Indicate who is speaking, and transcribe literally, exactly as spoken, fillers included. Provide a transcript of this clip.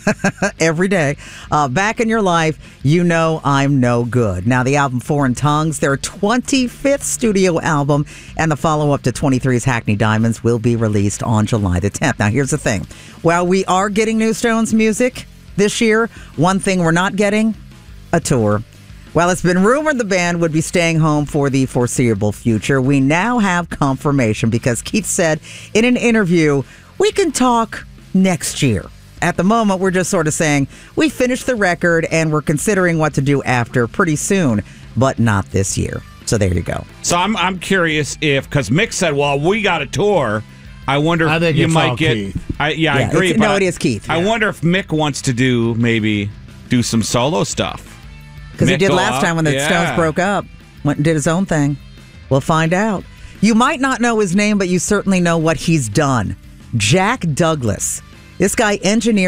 Speaker 1: every day. Uh, Back in Your Life, You Know I'm No Good. Now, the album Foreign Tongues, their twenty-fifth studio album, and the follow-up to twenty-three's Hackney Diamonds will be released on July the tenth. Now, here's the thing. While we are getting new Stones music this year, one thing we're not getting, a tour. While it's been rumored the band would be staying home for the foreseeable future, we now have confirmation because Keith said in an interview, we can talk next year. At the moment, we're just sort of saying we finished the record and we're considering what to do after pretty soon, but not this year. So there you go.
Speaker 2: So I'm I'm curious if, because Mick said, well, we got a tour. I wonder if
Speaker 3: I think
Speaker 2: you
Speaker 3: it's
Speaker 2: might
Speaker 3: all
Speaker 2: get.
Speaker 3: Keith.
Speaker 2: I, yeah,
Speaker 1: Yeah,
Speaker 2: I agree.
Speaker 1: it's-
Speaker 2: but
Speaker 1: no, it is Keith,
Speaker 2: I
Speaker 1: yeah.
Speaker 2: wonder if Mick wants to do maybe do some solo stuff.
Speaker 1: Because he
Speaker 2: Mick
Speaker 1: did
Speaker 2: go
Speaker 1: last
Speaker 2: out,
Speaker 1: time when the
Speaker 2: yeah.
Speaker 1: Stones broke up. Went and did his own thing. We'll find out. You might not know his name, but you certainly know what he's done. Jack Douglas. This guy engineered